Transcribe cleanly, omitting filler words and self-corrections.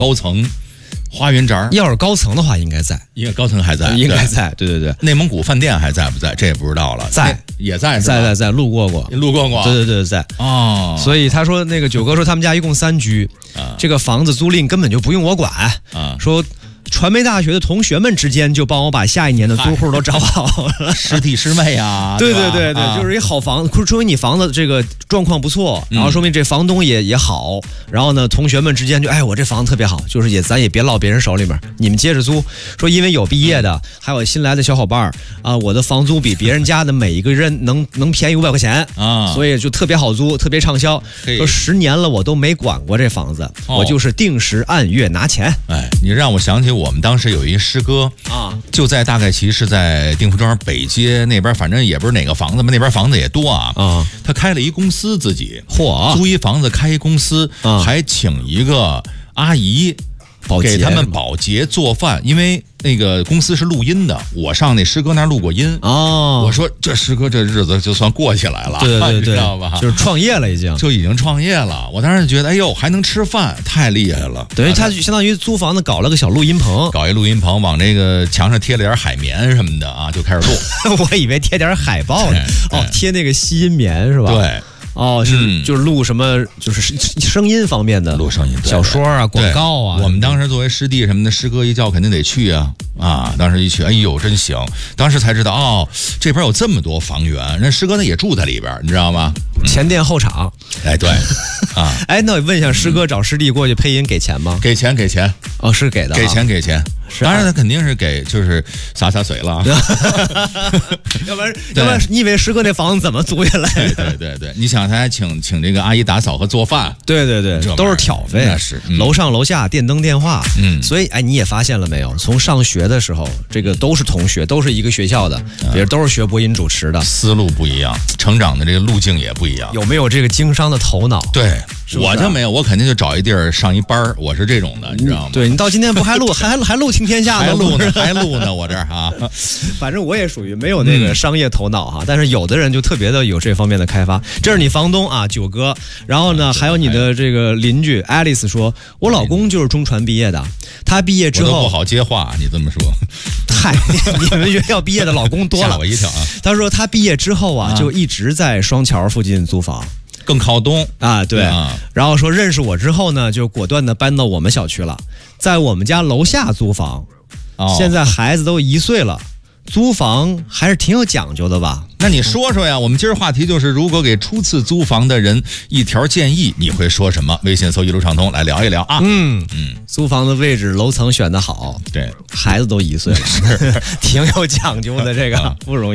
高层。花园闸要是高层的话，应该在， 高层还在， 应该在，对。 内蒙古饭店还在不在？这也不知道了。 在， 也在， 在，路过过，对，在。 哦， 所以他说那个九哥说他们家一共3居，这个房子租赁根本就不用我管，说。传媒大学的同学们之间就帮我把下一年的租户都找好了， 师弟师妹啊， 对，就是一好房子，说明你房子这个状况不错，然后说明这房东也好，然后呢，同学们之间就我这房子特别好，就是咱也别落别人手里面，你们接着租。说因为有毕业的，还有新来的小伙伴啊，我的房租比别人家的每一个人能便宜500块钱啊，所以就特别好租，特别畅销。说10年了我都没管过这房子，我就是定时按月拿钱。 你让我想起我们当时有一师哥啊，就在大概其实在定福庄北街那边，反正也不是哪个房子嘛，那边房子也多啊。他开了一公司，自己租一房子开一公司，还请一个阿姨给他们保洁做饭，因为那个公司是录音的，我上那师哥那儿录过音哦。我说这师哥这日子就算过起来了， 对， 知道吧？ 就是创业了，已经创业了。我当时就觉得，哎呦，还能吃饭，太厉害了。 等于他相当于租房子搞了个小录音棚， 往这个墙上贴了点海绵什么的啊，就开始录。 我以为贴点海报呢，贴那个吸音棉是吧？ 对。 就是录什么，就是声音方面的， 录声音， 小说啊，广告啊。 我们当时作为师弟什么的，师哥一叫肯定得去啊。当时一去，哎呦，真行！当时才知道这边有这么多房源，人师哥呢也住在里边，你知道吗？ 前店后厂。 对那我问一下，师哥找师弟过去配音给钱吗？ 给钱。 哦，是给的， 给钱。当然他肯定是给，就是洒水了。 要不然你以为师哥那房子怎么租下来？ 对，你想他还请这个阿姨打扫和做饭， 对，都是挑费， 那是楼上楼下电灯电话，所以你也发现了没有？从上学的时候，这个都是同学，都是一个学校的，比如都是学播音主持的， 思路不一样，成长的这个路径也不一样， 有没有这个经商的头脑？ 对。我就没有，我肯定就找一地儿上一班，我是这种的，你知道吗？ 对，你到今天不还录还录听天下呢，还录呢，我这儿啊。 反正我也属于没有那个商业头脑哈，但是有的人就特别的有这方面的开发。这是你房东啊，九哥。然后呢，还有你的这个邻居 Alice 说，我老公就是中传毕业的，他毕业之后我都不好接话，你这么说。 嗨，你们学校毕业的老公多了， 吓我一跳啊。 他说他毕业之后啊，就一直在双桥附近租房。 更靠东啊，对啊，然后说认识我之后呢，就果断的搬到我们小区了，在我们家楼下租房。现在孩子都1岁了，租房还是挺有讲究的吧？ 那你说说呀，我们今儿话题就是，如果给初次租房的人一条建议，你会说什么？微信搜一路畅通来聊一聊啊。 租房的位置楼层选得好， 对， 孩子都1岁了，挺有讲究的，这个不容易。